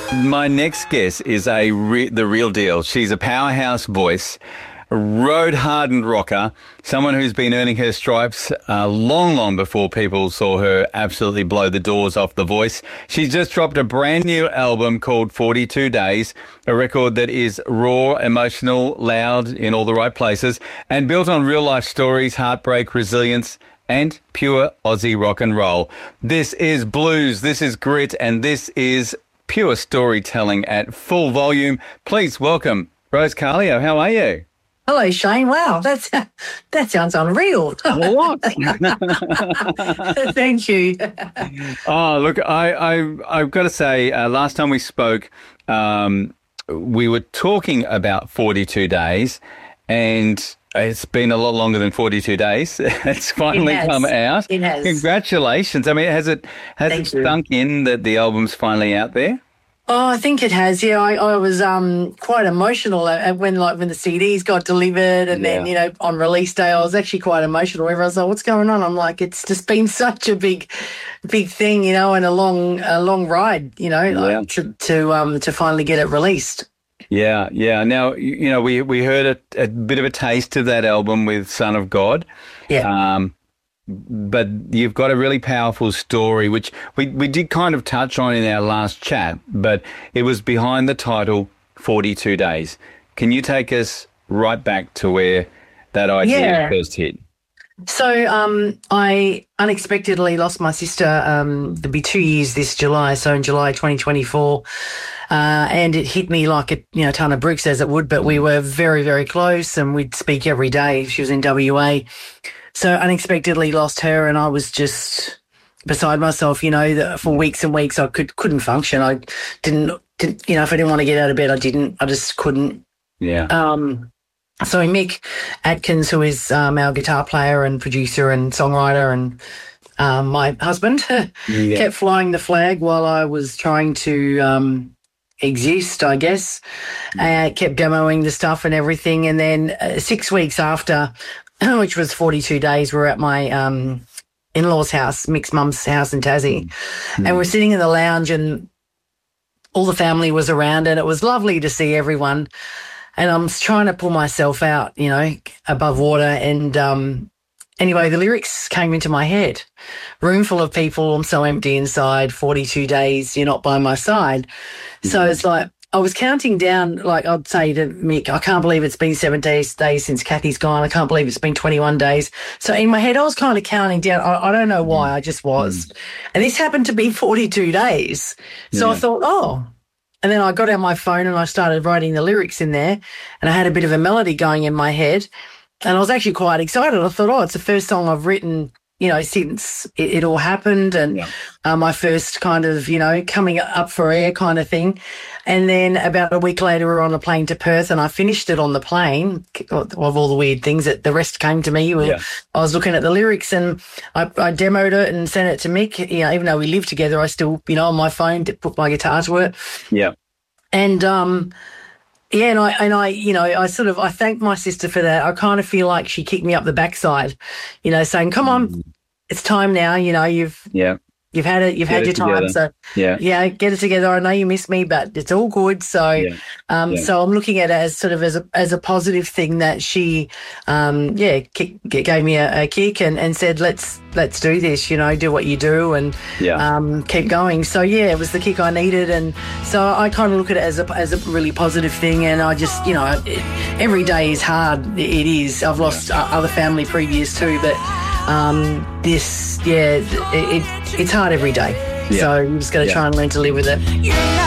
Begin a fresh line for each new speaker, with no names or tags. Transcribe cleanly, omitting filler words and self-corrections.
My next guest is the real deal. She's a powerhouse voice, a road-hardened rocker, someone who's been earning her stripes long before people saw her absolutely blow the doors off The Voice. She's just dropped a brand new album called 42 Days, a record that is raw, emotional, loud in all the right places, and built on real-life stories, heartbreak, resilience, and pure Aussie rock and roll. This is blues, this is grit, and this is pure storytelling at full volume. Please welcome Rose Kallio. How are you?
Hello, Shane. Wow, that sounds unreal.
What?
Thank you.
Oh, look, I've got to say, last time we spoke, we were talking about 42 days, and it's been a lot longer than 42 days. It's finally come out.
It has.
Congratulations. I mean, has it sunk in that the album's finally out there?
Oh, I think it has. Yeah, I was quite emotional when the CDs got delivered, and then on release day, I was actually quite emotional. Everyone's like, "What's going on?" I'm like, "It's just been such a big thing, and a long ride, to finally get it released."
Yeah. Now, we heard a bit of a taste of that album with Son of God.
Yeah.
But you've got a really powerful story, which we did kind of touch on in our last chat, but it was behind the title 42 Days. Can you take us right back to where that idea first hit?
So I unexpectedly lost my sister. There'll be 2 years this July, so in July 2024. And it hit me like a ton of bricks, as it would, but we were very, very close, and we'd speak every day. She was in WA. So unexpectedly lost her, and I was just beside myself, for weeks and weeks. I couldn't function. I didn't, if I didn't want to get out of bed, I just couldn't.
Yeah.
So Mick Atkins, who is our guitar player and producer and songwriter, and my husband, kept flying the flag while I was trying to exist, I guess. Kept demoing the stuff and everything. And then 6 weeks after, which was 42 days, we're at my in-laws' house, Mick's mum's house in Tassie. And we're sitting in the lounge, and all the family was around, and it was lovely to see everyone. And I'm trying to pull myself out, above water. And anyway, the lyrics came into my head. Room full of people, I'm so empty inside, 42 days, you're not by my side. So it's like, I was counting down, like I'd say to Mick, I can't believe it's been 7 days since Kathy's gone. I can't believe it's been 21 days. So in my head, I was kind of counting down. I don't know why, I just was. And this happened to be 42 days. So I thought, and then I got out my phone and I started writing the lyrics in there, and I had a bit of a melody going in my head, and I was actually quite excited. I thought, it's the first song I've written, since it all happened, and my first kind of, coming up for air kind of thing. And then about a week later, we were on a plane to Perth, and I finished it on the plane. Of all the weird things, that the rest came to me. I was looking at the lyrics, and I demoed it and sent it to Mick. Even though we live together, I still, on my phone, to put my guitar to it.
Yeah.
And and I thanked my sister for that. I kind of feel like she kicked me up the backside, saying, "Come on, it's time now. You've had it. You've had your time. So get it together. I know you miss me, but it's all good." So, so I'm looking at it as sort of as a positive thing that she, gave me a kick and said, let's do this. Do what you do and keep going. So it was the kick I needed, and so I kind of look at it as a really positive thing. And I just, every day is hard. It is. I've lost other family previous too, but. It's hard every day. So you just got to try and learn to live with it.